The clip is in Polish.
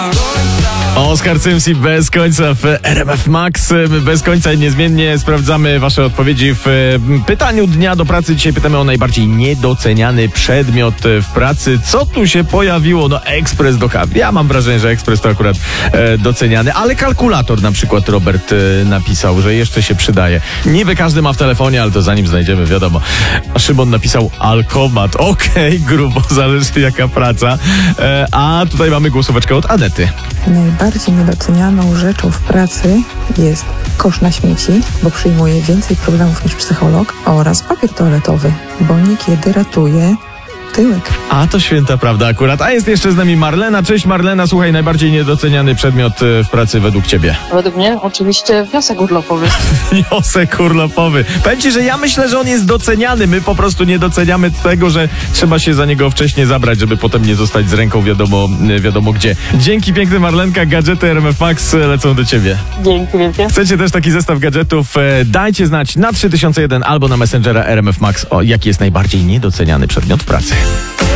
Oskar Cymsi bez końca w RMF Max. Bez końca niezmiennie sprawdzamy wasze odpowiedzi w pytaniu dnia do pracy. Dzisiaj pytamy o najbardziej niedoceniany przedmiot w pracy. Co tu się pojawiło? No ekspres do kawy. Ja mam wrażenie, że ekspres to akurat doceniany, ale kalkulator na przykład Robert napisał, że jeszcze się przydaje. Niby każdy ma w telefonie, ale to zanim znajdziemy, wiadomo. A Szymon napisał alkomat. Okej, grubo, zależy jaka praca. A tutaj mamy głosóweczkę od Anety. Najbardziej niedocenianą rzeczą w pracy jest kosz na śmieci, bo przyjmuje więcej problemów niż psycholog, oraz papier toaletowy, bo niekiedy ratuje tyłek. A to święta prawda akurat. A jest jeszcze z nami Marlena. Cześć Marlena, słuchaj, najbardziej niedoceniany przedmiot w pracy według ciebie? Według mnie oczywiście wniosek urlopowy. Wniosek urlopowy. Powiem ci, że ja myślę, że on jest doceniany. My po prostu nie doceniamy tego, że trzeba się za niego wcześniej zabrać, żeby potem nie zostać z ręką wiadomo gdzie. Dzięki piękny Marlenka, gadżety RMF Max lecą do ciebie. Dzięki wielkie. Chcecie też taki zestaw gadżetów? Dajcie znać na 3001 albo na Messengera RMF Max, jaki jest najbardziej niedoceniany przedmiot w pracy.